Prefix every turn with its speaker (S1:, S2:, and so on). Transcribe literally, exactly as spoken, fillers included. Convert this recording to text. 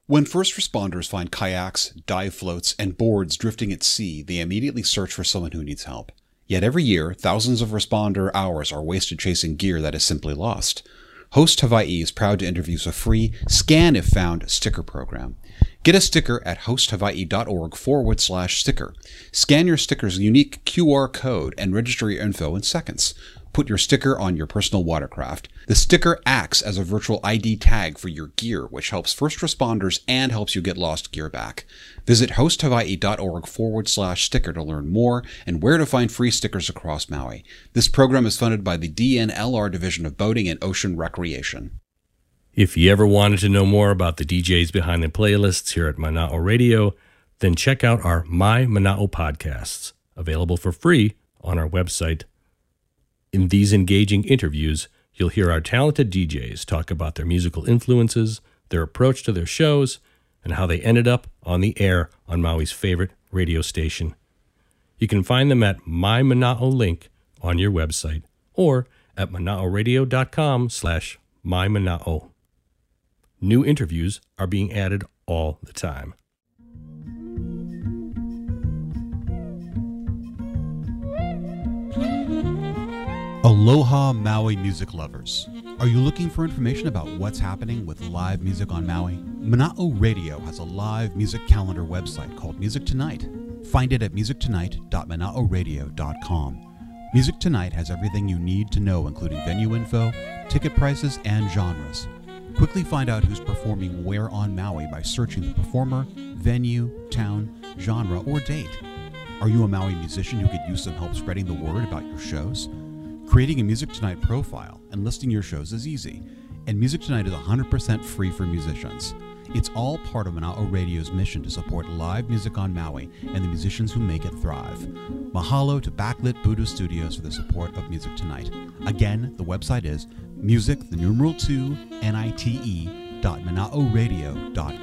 S1: When first responders find kayaks, dive floats, and boards drifting at sea, they immediately search for someone who needs help. Yet every year, thousands of responder hours are wasted chasing gear that is simply lost. Host Hawaii is proud to introduce a free Scan If Found sticker program. Get a sticker at hosthawaii.org forward slash sticker. Scan your sticker's unique Q R code and register your info in seconds. Put your sticker on your personal watercraft. The sticker acts as a virtual I D tag for your gear, which helps first responders and helps you get lost gear back. Visit hosthawaii.org forward slash sticker to learn more and where to find free stickers across Maui. This program is funded by the D N L R Division of Boating and Ocean Recreation.
S2: If you ever wanted to know more about the D Js behind the playlists here at Mana'o Radio, then check out our My Mana'o podcasts, available for free on our website. In these engaging interviews, you'll hear our talented D Js talk about their musical influences, their approach to their shows, and how they ended up on the air on Maui's favorite radio station. You can find them at My Mana'o link on your website or at manaoradio.com slash mymana'o. New interviews are being added all the time.
S1: Aloha Maui music lovers. Are you looking for information about what's happening with live music on Maui? Mana'o Radio has a live music calendar website called Music Tonight. Find it at music tonight dot mana'o radio dot com. Music Tonight has everything you need to know, including venue info, ticket prices, and genres. Quickly find out who's performing where on Maui by searching the performer, venue, town, genre, or date. Are you a Maui musician who could use some help spreading the word about your shows? Creating a Music Tonight profile and listing your shows is easy, and Music Tonight is one hundred percent free for musicians. It's all part of Mana'o Radio's mission to support live music on Maui and the musicians who make it thrive. Mahalo to Backlit Buddha Studios for the support of Music Tonight. Again, the website is music, the numeral two, N I T E, dot mana'o radio dot com.